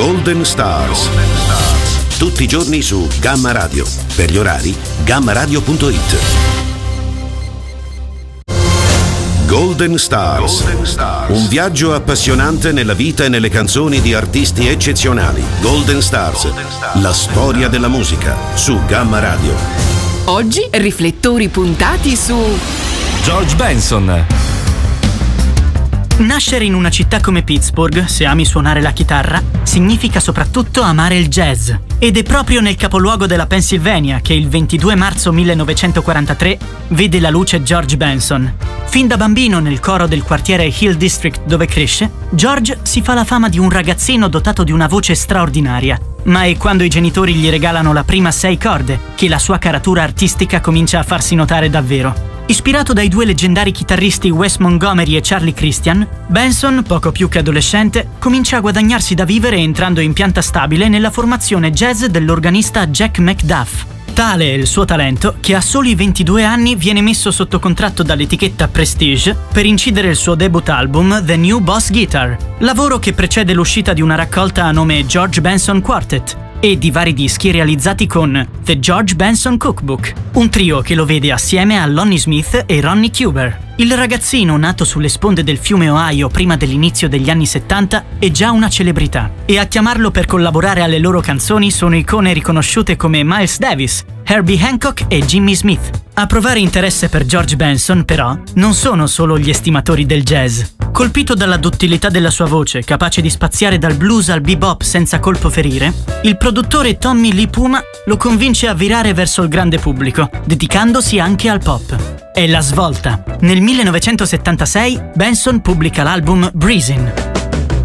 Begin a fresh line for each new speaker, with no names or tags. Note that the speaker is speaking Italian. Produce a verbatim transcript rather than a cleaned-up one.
Golden Stars. Tutti i giorni su Gamma Radio. Per gli orari, gamma radio punto it. Golden Stars. Golden Stars. Un viaggio appassionante nella vita e nelle canzoni di artisti eccezionali. Golden Stars. Golden Stars. La storia della musica su Gamma Radio.
Oggi riflettori puntati su
George Benson.
Nascere in una città come Pittsburgh, se ami suonare la chitarra, significa soprattutto amare il jazz. Ed è proprio nel capoluogo della Pennsylvania che il ventidue marzo millenovecentoquarantatré vede la luce George Benson. Fin da bambino nel coro del quartiere Hill District dove cresce, George si fa la fama di un ragazzino dotato di una voce straordinaria. Ma è quando i genitori gli regalano la prima sei corde che la sua caratura artistica comincia a farsi notare davvero. Ispirato dai due leggendari chitarristi Wes Montgomery e Charlie Christian, Benson, poco più che adolescente, comincia a guadagnarsi da vivere entrando in pianta stabile nella formazione jazz dell'organista Jack McDuff. Tale è il suo talento che a soli ventidue anni viene messo sotto contratto dall'etichetta Prestige per incidere il suo debut album The New Boss Guitar, lavoro che precede l'uscita di una raccolta a nome George Benson Quartet e di vari dischi realizzati con The George Benson Cookbook, un trio che lo vede assieme a Lonnie Smith e Ronnie Cuber. Il ragazzino, nato sulle sponde del fiume Ohio prima dell'inizio degli anni settanta, è già una celebrità, e a chiamarlo per collaborare alle loro canzoni sono icone riconosciute come Miles Davis, Herbie Hancock e Jimmy Smith. A provare interesse per George Benson, però, non sono solo gli estimatori del jazz. Colpito dalla duttilità della sua voce, capace di spaziare dal blues al bebop senza colpo ferire, il produttore Tommy Lee Puma lo convince a virare verso il grande pubblico, dedicandosi anche al pop. È la svolta. Nel millenovecentosettantasei Benson pubblica l'album Breezin'.